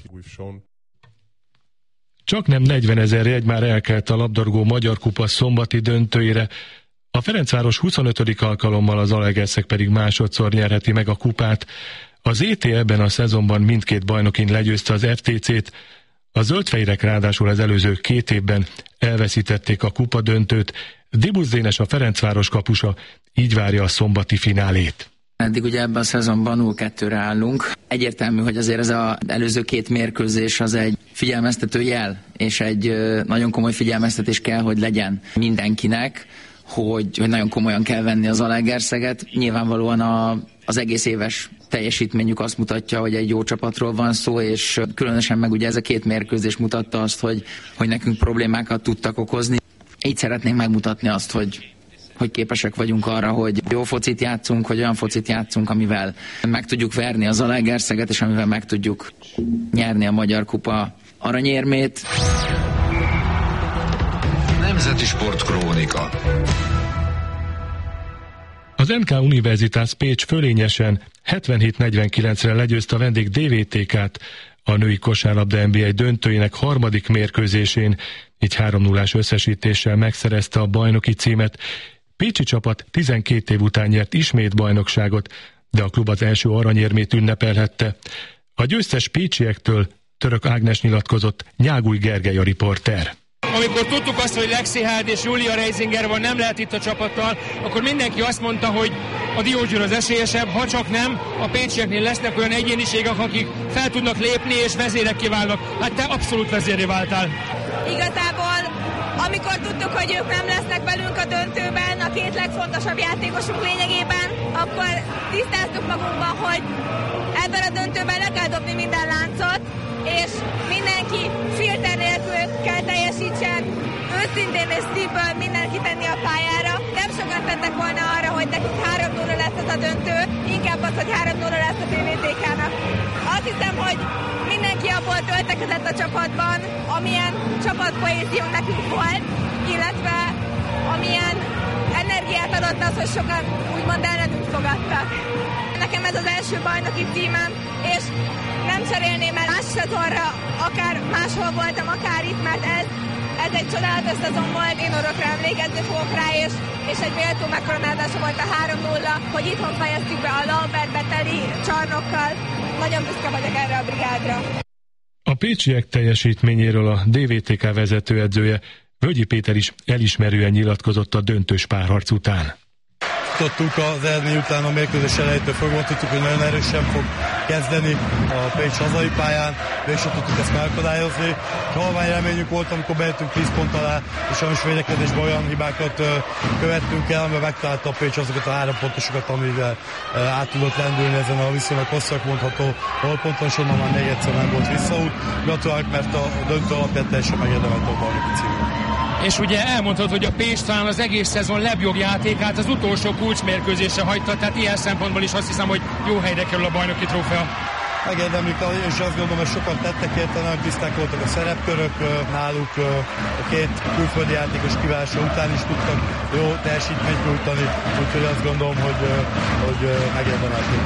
Csak nem 40 000 jegy már elkelt a labdarúgó Magyar Kupa szombati döntőjére. A Ferencváros 25. alkalommal, az Zalaegerszeg pedig másodszor nyerheti meg a kupát. Az ET ebben a szezonban mindkét bajnokin legyőzte az FTC-t. A zöldfehérek ráadásul az előző 2 évben elveszítették a kupa döntőt. Dibusz Dénes, a Ferencváros kapusa, így várja a szombati finálét. Eddig ugye ebben a szezonban 0-2-re állunk. Egyértelmű, hogy azért ez az előző 2 mérkőzés az egy figyelmeztető jel, és egy nagyon komoly figyelmeztetés kell, hogy legyen mindenkinek, hogy nagyon komolyan kell venni az Zalaegerszeget. Nyilvánvalóan az egész éves teljesítményük azt mutatja, hogy egy jó csapatról van szó, és különösen meg ugye ez a 2 mérkőzés mutatta azt, hogy nekünk problémákat tudtak okozni. Így szeretnénk megmutatni azt, hogy képesek vagyunk arra, hogy jó focit játszunk, hogy olyan focit játszunk, amivel meg tudjuk verni a Zalaegerszeget, és amivel meg tudjuk nyerni a Magyar Kupa aranyérmét. Nemzeti Sport Krónika. Az NK Universitás Pécs fölényesen 77-49-re legyőzte a vendég DVTK-t a női kosárlabda NBA döntőjének 3. mérkőzésén, így 3-0-ás összesítéssel megszerezte a bajnoki címet. Pécsi csapat 12 év után nyert ismét bajnokságot, de a klub az első aranyérmét ünnepelhette. A győztes pécsiektől Török Ágnes nyilatkozott, Nyágúj Gergely a riporter. Amikor tudtuk azt, hogy Lexi Held és Julia Reisinger van, nem lehet itt a csapattal, akkor mindenki azt mondta, hogy a Diógyőr az esélyesebb, ha csak nem, a pécsieknél lesznek olyan egyéniségek, akik fel tudnak lépni és vezérekké válnak. Hát te abszolút vezérré váltál. Igazából, amikor tudtuk, hogy ők nem lesznek velünk a döntőben, a 2 legfontosabb játékosunk lényegében, akkor tisztáztuk magunkban, hogy ebben a döntőben le kell dobni minden láncot, és mindenki filter nélkül kell teljesítsen, őszintén és szívből mindenki tenni a pályára. Nem sokat tettek volna arra, hogy nekünk 3-0 lesz ez a döntő, inkább az, hogy 3-0 lesz a DVTK-nak. Azt hiszem, hogy mindenki abból töltekezett a csapatban, amilyen csapatpoézió nekünk volt, illetve amilyen energiát adott az, hogy sokan úgymond ellenünk fogadtak. Nekem ez az első bajnoki címem, és nem cserélném el más szezonra, akár máshol voltam, akár itt, mert ez egy csodálatos szezon volt, én örökre emlékezni fogok rá, és egy méltó megkoronázása volt a 3-0, hogy itthon fejeztük be a Lambert teli csarnokkal. Nagyon büszke vagyok erre a brigádra. A pécsiek teljesítményéről a DVTK vezetőedzője Völgyi Péter is elismerően nyilatkozott a döntős párharc után. Tudtuk az eredmény után a mérkőzés elejétől fogva, tudtuk, hogy nagyon erősen fog kezdeni a Pécs hazai pályán, és tudtuk ezt megakadályozni. Halvány reményünk volt, amikor bejöttünk 10 pont alá, és sajnos védekezésben olyan hibákat követtünk el, amivel megtalálta a Pécs azokat a 3 pontosokat, amivel át tudott lendülni ezen a viszonylag hosszak mondható holponton, és onnan már még egyszer nem volt visszaút. Gratulálok, mert a döntő alapján teljesen megérdemelt a bajnoki címet. És ugye elmondhatod, hogy a Pécs talán az egész szezon legjobb játékát az utolsó kulcsmérkőzésre hagyta, tehát ilyen szempontból is azt hiszem, hogy jó helyre kerül a bajnoki trófea. Megérdemlik, és azt gondolom, hogy sokan tettek érte, nagyon tiszták voltak a szerepkörök náluk, a 2 külföldi játékos kiválása után is tudtak jó teljesítményt nyújtani, úgyhogy azt gondolom, hogy megérdemelték.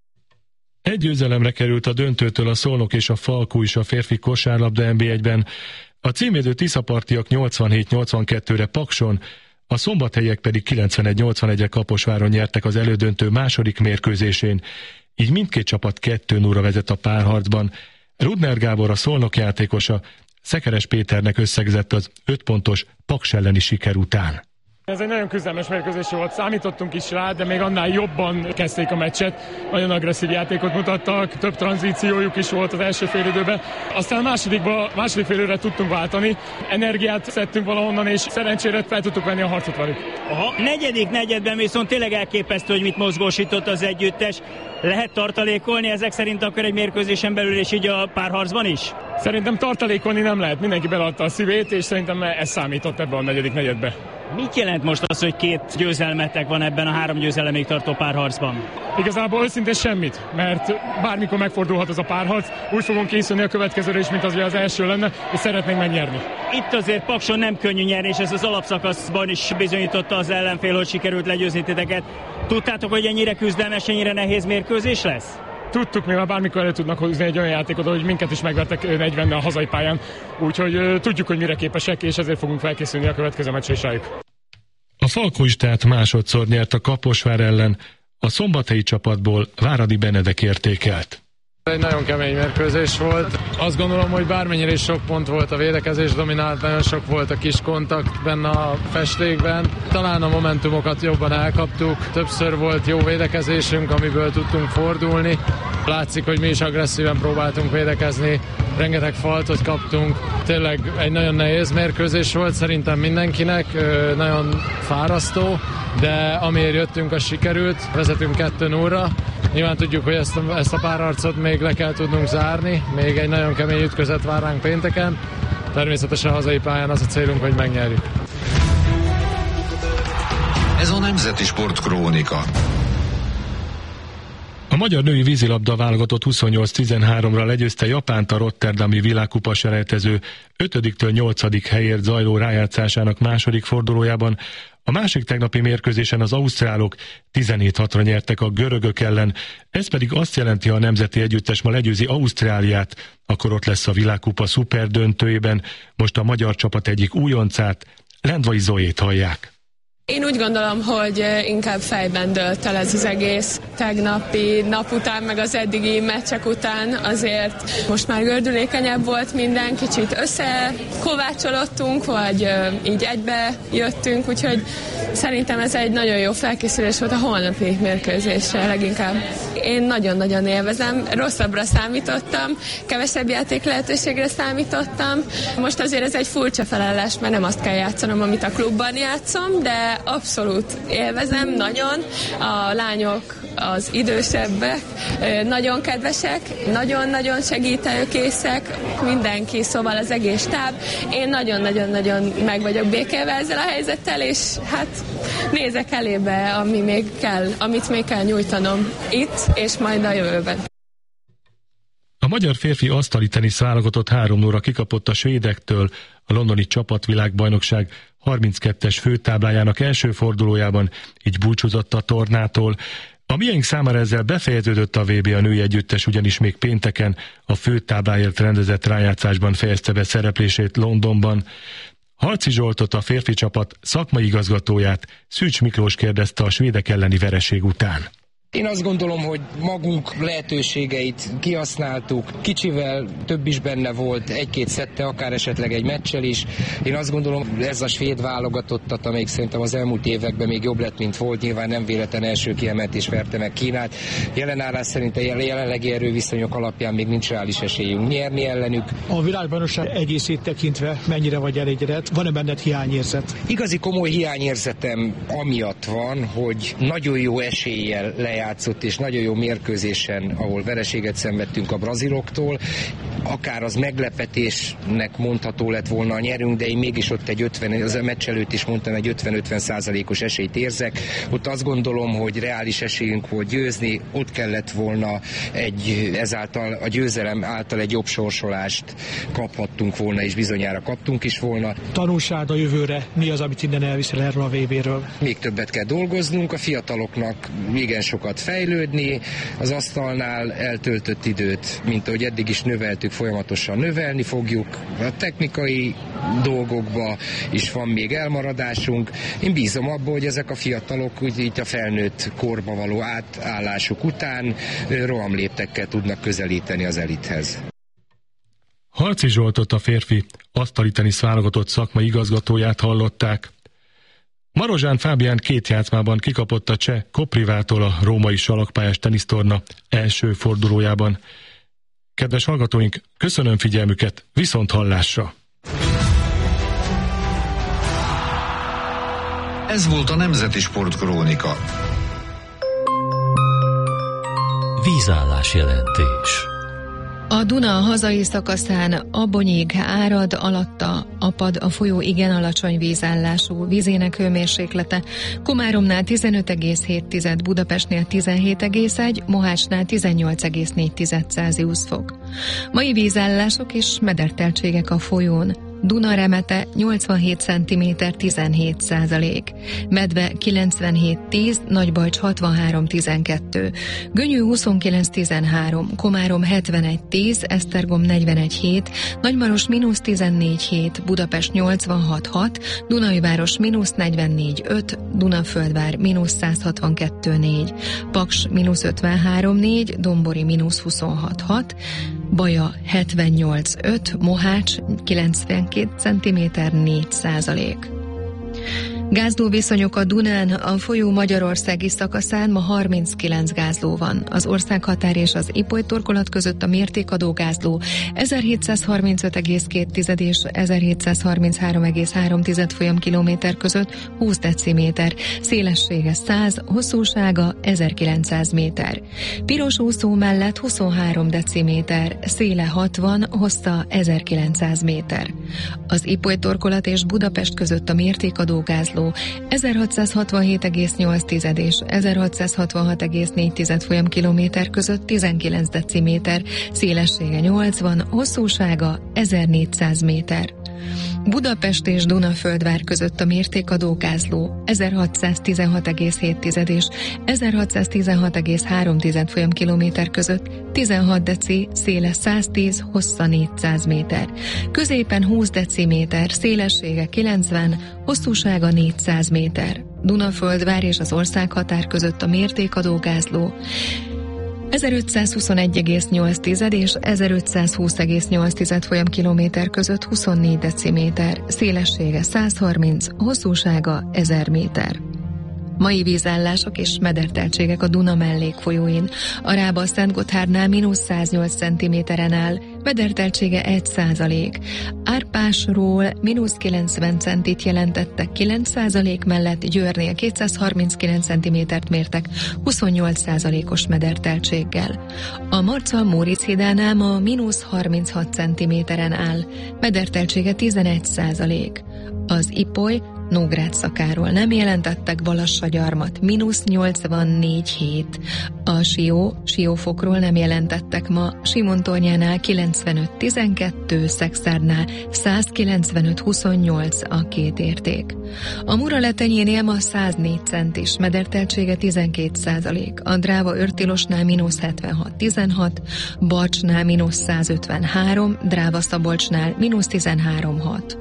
Egy győzelemre került a döntőtől a Szolnok és a Falkó is a férfi kosárlabda NB1-ben. A címvédő Tiszapartiak 87-82-re Pakson, a szombathelyiek pedig 91-81-re Kaposváron nyertek az elődöntő második mérkőzésén, így mindkét csapat 2-0-ra vezet a párharcban. Rudner Gábor, a Szolnok játékosa, Szekeres Péternek összegzett az 5 pontos Paks elleni siker után. Ez egy nagyon küzdelmes mérkőzés volt, számítottunk is rá, de még annál jobban kezdték a meccset. Nagyon agresszív játékot mutattak, több tranzíciójuk is volt az első félidőben. Aztán a második félidőre tudtunk váltani, energiát szedtünk valahonnan, és szerencsére fel tudtuk venni a harcot velük. Negyedik negyedben viszont tényleg elképesztő, hogy mit mozgósított az együttes. Lehet tartalékolni ezek szerint akkor egy mérkőzésen belül, és így a párharcban is? Szerintem tartalékolni nem lehet, mindenki beleadta a szívét, és szerintem ez számított ebben a negyedik negyedbe. Mit jelent most az, hogy 2 győzelmetek van ebben a 3 győzelemig tartó párharcban? Igazából őszintén semmit, mert bármikor megfordulhat ez a párharc, úgy fogunk készülni a következőre is, mint az első lenne, és szeretnénk megnyerni. Itt azért Pakson nem könnyű nyerni, és ez az alapszakaszban is bizonyította az ellenfél, hogy sikerült legyőzni titeket. Tudtátok, hogy ennyire küzdelmes, ennyire nehéz mérkőzés lesz? Tudtuk, mivel bármikor elő tudnak hozni egy olyan játékot, hogy minket is megvertek 40-nel a hazai pályán, úgyhogy tudjuk, hogy mire képesek, és ezért fogunk felkészülni a következő meccsre is rájuk. A Falkó is tehát másodszor nyert a Kaposvár ellen, a szombathelyi csapatból Váradi Benedek értékelt. Egy nagyon kemény mérkőzés volt. Azt gondolom, hogy bármennyire is sok pont volt a védekezés, dominált, nagyon sok volt a kis kontakt benne a festékben. Talán a momentumokat jobban elkaptuk, többször volt jó védekezésünk, amiből tudtunk fordulni. Látszik, hogy mi is agresszíven próbáltunk védekezni, rengeteg faltot kaptunk. Tényleg egy nagyon nehéz mérkőzés volt szerintem mindenkinek, nagyon fárasztó, de amiért jöttünk, az sikerült. Vezetünk 2-0-ra. Nyilván tudjuk, hogy ezt a párharcot még le kell tudnunk zárni, még egy nagyon kemény ütközet vár ránk pénteken. Természetesen a hazai pályán az a célunk, hogy megnyerjük. Ez a Nemzeti Sport Krónika. A magyar női vízilabda válogatott 28-13-ra legyőzte Japánt a rotterdami világkupa selejtező 5-től 8. helyért zajló rájátszásának második fordulójában. A másik tegnapi mérkőzésen az ausztrálok 17-6-ra nyertek a görögök ellen, ez pedig azt jelenti, ha a nemzeti együttes ma legyőzi Ausztráliát, akkor ott lesz a világkupa szuperdöntőjében. Most a magyar csapat egyik újoncát, Lendvai Zoét hallják. Én úgy gondolom, hogy inkább fejben dőlt el ez az egész tegnapi nap után, meg az eddigi meccsek után. Azért most már gördülékenyebb volt minden, kicsit összekovácsolódtunk, vagy így egybe jöttünk, úgyhogy szerintem ez egy nagyon jó felkészülés volt a holnapi mérkőzésre leginkább. Én nagyon-nagyon élvezem, rosszabbra számítottam, kevesebb játék lehetőségre számítottam. Most azért ez egy furcsa felállás, mert nem azt kell játszanom, amit a klubban játszom, de abszolút élvezem, nagyon. A lányok, az idősebbek, nagyon kedvesek, nagyon-nagyon segítőkészek, mindenki, szóval az egész stáb. Én nagyon-nagyon-nagyon meg vagyok békélve ezzel a helyzettel, és hát nézek elébe, amit még kell nyújtanom itt, és majd a jövőben. A magyar férfi asztali tenisz válogatott 3-0-ra kikapott a svédektől a londoni csapatvilágbajnokság 32-es főtáblájának első fordulójában, így búcsúzott a tornától. A miénk számára ezzel befejeződött a VB, a női együttes ugyanis még pénteken a főtábláért rendezett rájátszásban fejezte be szereplését Londonban. Harci Zsoltot, a férfi csapat szakmai igazgatóját, Szűcs Miklós kérdezte a svédek elleni vereség után. Én azt gondolom, hogy magunk lehetőségeit kihasználtuk, kicsivel több is benne volt, egy-két szette, akár esetleg egy meccsel is. Én azt gondolom, ez a svéd válogatottat, amelyik szerintem az elmúlt években még jobb lett, mint volt, nyilván nem véletlen első kiemelés verte meg Kínát. Jelenállás szerint a jelenlegi erőviszonyok alapján még nincs reális esélyünk nyerni ellenük. A világbajnokság egészét tekintve mennyire vagy elégedett? Van-e benned hiányérzet? Igazi komoly hiányérzetem amiatt van, hogy nagyon jó eséllyel lejátszott és nagyon jó mérkőzésen, ahol vereséget szenvedtünk a braziloktól. Akár az meglepetésnek mondható lett volna a nyerünk, de én mégis ott az a meccs előtt is mondtam, egy 50-50%-os esélyt érzek. Ott azt gondolom, hogy reális esélyünk volt győzni, ott kellett volna ezáltal a győzelem által egy jobb sorsolást kaphattunk volna, és bizonyára kaptunk is volna. Tanulság a jövőre, mi az, amit innen elviszel erről a VB-ről? Még többet kell dolgoznunk, a fiataloknak igen sokat fejlődni, az asztalnál eltöltött időt, mint ahogy eddig is növeltük, folyamatosan növelni fogjuk. A technikai dolgokba is van még elmaradásunk. Én bízom abban, hogy ezek a fiatalok így a felnőtt korba való átállásuk után rohamléptekkel tudnak közelíteni az elithez. Harci Zsoltot, a férfi asztali tenisz válogatott szakmai igazgatóját hallották. Marozsán Fábián 2 játszmában kikapott a cseh Koprivától a római salakpályás tenisztorna első fordulójában. Kedves hallgatóink, köszönöm figyelmüket, viszont hallásra! Ez volt a Nemzeti Sport Krónika. Vízállás jelentés. A Duna hazai szakaszán Abonyig árad, alatta apad a folyó igen alacsony vízállású, vízének hőmérséklete Komáromnál 15,7, Budapestnél 17,1, Mohácsnál 18,4 Celsius fok. Mai vízállások és mederteltségek a folyón: Duna remete 87 cm 17%, Medve 97,10, Nagybajcs 63,12, Gönyű 29,13, Komárom 71,10, Esztergom 41,7, Nagymaros -14,7, Budapest 86,6, Dunajváros -44,5, Dunaföldvár -162,4, Paks -53,4, Dombori -26,6, Baja 78,5, Mohács 92 cm 4%. Gázló viszonyok a Dunán, a folyó magyarországi szakaszán ma 39 gázló van. Az országhatár és az Ipoly torkolat között a mértékadó gázló 1735,2 és 1733,3 folyamkilométer között 20 deciméter, szélessége 100, hosszúsága 1900 méter. Piros úszó mellett 23 deciméter, széle 60, hossza 1900 méter. Az Ipoly torkolat és Budapest között a mértékadó gázló 1667,8 és 1666,4 folyamkilométer között 19 deciméter, szélessége 80, hosszúsága 1400 méter. Budapest és Dunaföldvár között a mértékadó gázló 1616,7 és 1616,3 folyamkilométer között 16 deci, széle 110, hossza 400 méter. Középen 20 deciméter, szélessége 90, hosszúsága 400 méter. Dunaföldvár és az országhatár között a mértékadó gázló 1521,8 és 1520,8 folyamkilométer között 24 deciméter, szélessége 130, hosszúsága 1000 méter. Mai vízállások és mederteltségek a Duna mellékfolyóin. A Rába Szentgotthárnál -108 cm-en áll, mederteltsége 1%. Árpásról -90 centit jelentettek 9% mellett, Győrnél 239 cm-t mértek 28%-os mederteltséggel. A Marcal-Móricz hídánál ma -36 cm-en áll, mederteltsége 11%. Az Ipoly Nógrád szakáról nem jelentettek Balassagyarmat, -84,7. A Siófokról nem jelentettek ma, Simontornyánál 95,12, Szexárdnál 195,28 a két érték. A Muraletenyénél ma 104 centis, mederteltsége 12%, a Dráva-Őrtilosnál -76,16, Barcsnál -153, Dráva-Szabolcsnál -13,6.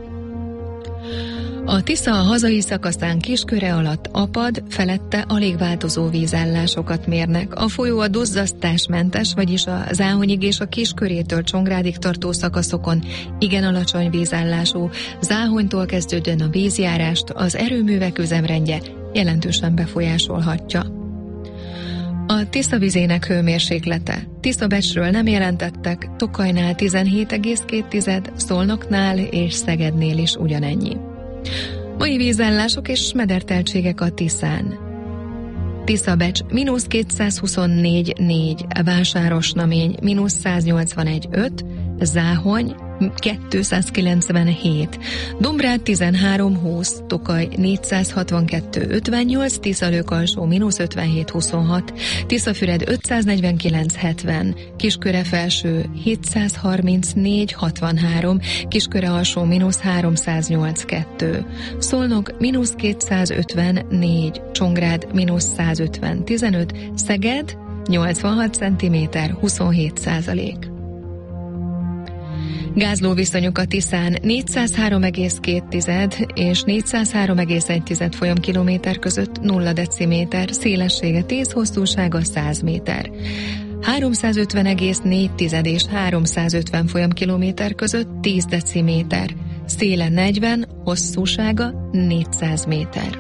A Tisza a hazai szakaszán Kisköre alatt apad, felette alig változó vízállásokat mérnek. A folyó a duzzasztásmentes, vagyis a Záhonyig és a Kiskörétől Csongrádig tartó szakaszokon igen alacsony vízállású. Záhonytól kezdődően a vízjárást az erőművek üzemrendje jelentősen befolyásolhatja. A Tisza vizének hőmérséklete. Tiszabecsről nem jelentettek, Tokajnál 17,2, Szolnoknál és Szegednél is ugyanennyi. Mai vízállások és mederteltségek a Tiszán. Tiszabecs -224,4, Vásárosnamény -181,5, Záhony 297, Dombrád 13,20, Tokaj 462,58, Tiszalők-alsó -57,26, Tiszafüred 549,70, Kisköre-felső 734,63, Kisköre-alsó -308,2, Szolnok -254, Csongrád -150,15, Szeged 86 cm, 27%. Gázló viszonyok a Tiszán 403,2 és 403,1 folyamkilométer között 0 deciméter, szélessége 10, hosszúsága 100 méter. 350,4 és 350 folyamkilométer között 10 deciméter, széle 40, hosszúsága 400 méter.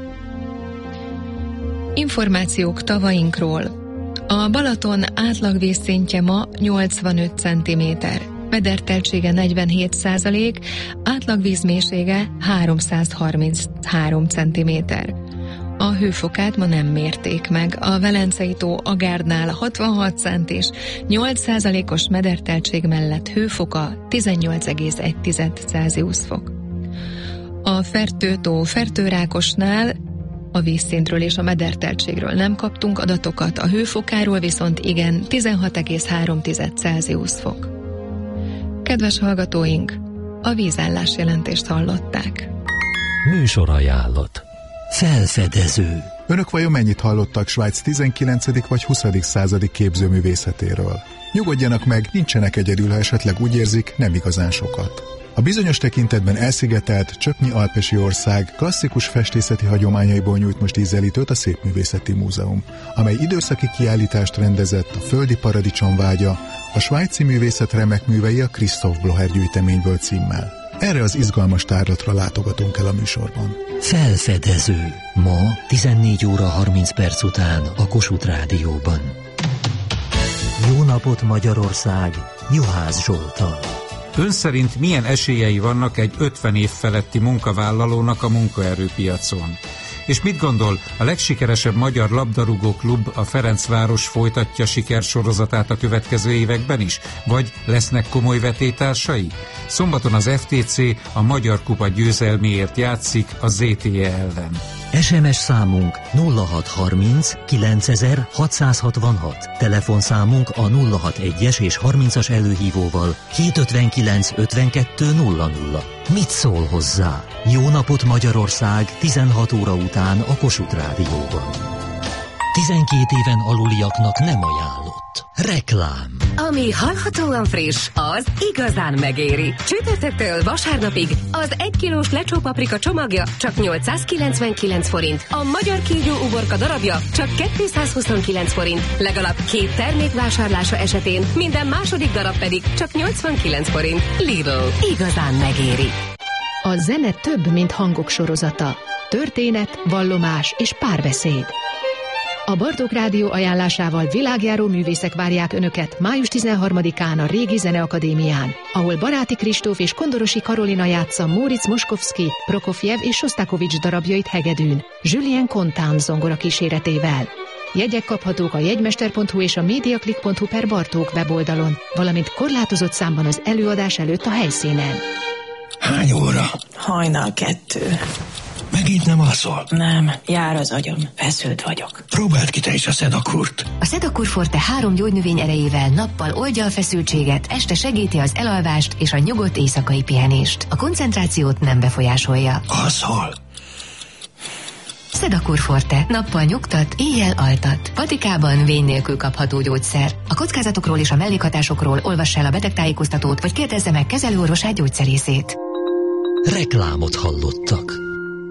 Információk tavainkról. A Balaton átlag vízszintje ma 85 cm, mederteltsége 47%, átlag vízmélysége 333 cm. A hőfokát ma nem mérték meg. A Velencei tó Agárdnál 66 cent és 8%-os mederteltség mellett hőfoka 18,1 Celsius fok. A Fertő-tó Fertőrákosnál a vízszintről és a mederteltségről nem kaptunk adatokat, a hőfokáról viszont igen, 16,3 Celsius fok. Kedves hallgatóink, a vízállás jelentést hallották. Műsorajánlat. Felfedező. Önök vajon mennyit hallottak Svájc 19. vagy 20. századi képzőművészetéről? Nyugodjanak meg, nincsenek egyedül, ha esetleg úgy érzik, nem igazán sokat. A bizonyos tekintetben elszigetelt, csöpnyi alpesi ország klasszikus festészeti hagyományaiból nyújt most ízelítőt a Szépművészeti Múzeum, amely időszaki kiállítást rendezett a Földi Paradicsom vágya, a svájci művészet remek művei a Christoph Blocher gyűjteményből címmel. Erre az izgalmas tárlatra látogatunk el a műsorban. Felfedező. Ma 14 óra 30 perc után a Kossuth Rádióban. Jó napot Magyarország! Juhász Zsolttal. Ön szerint milyen esélyei vannak egy 50 év feletti munkavállalónak a munkaerőpiacon? És mit gondol, a legsikeresebb magyar labdarúgó klub, a Ferencváros folytatja sikersorozatát a következő években is? Vagy lesznek komoly vetétársai? Szombaton az FTC a Magyar Kupa győzelméért játszik a ZTE ellen. SMS számunk 0630 9666. Telefonszámunk a 061-es és 30-as előhívóval 759 52 00. Mit szól hozzá? Jó napot Magyarország 16 óra után a Kossuth Rádióban. 12 éven aluliaknak nem ajánlott. Reklám. Ami hallhatóan friss, az igazán megéri. Csütörtöktől vasárnapig az 1 kilós lecsó paprika csomagja csak 899 forint, a magyar kígyó uborka darabja csak 229 forint, legalább 2 termék vásárlása esetén minden második darab pedig csak 89 forint. Lidl. Igazán megéri. A zene több, mint hangok sorozata. Történet, vallomás és párbeszéd. A Bartók Rádió ajánlásával világjáró művészek várják Önöket május 13-án a Régi Zeneakadémián, ahol Baráti Kristóf és Kondorosi Karolina játsza Móricz Moskovszky, Prokofjev és Sostakovics darabjait hegedűn, Julien Contán zongora kíséretével. Jegyek kaphatók a jegymester.hu és a mediaclick.hu per Bartók weboldalon, valamint korlátozott számban az előadás előtt a helyszínen. Hány óra? Hajnal 2. Megint nem alszol? Nem, jár az agyam, feszült vagyok. Próbáld ki te is a Sedakurt. A Sedakur Forte 3 gyógynövény erejével nappal oldja a feszültséget, este segíti az elalvást és a nyugodt éjszakai pihenést. A koncentrációt nem befolyásolja. Alszol? Sedakur Forte. Nappal nyugtat, éjjel altat. Patikában vény nélkül kapható gyógyszer. A kockázatokról és a mellékhatásokról olvass el a betegtájékoztatót, vagy kérdezze meg kezelőorvosát, gyógyszerészét. Reklámot hallottak.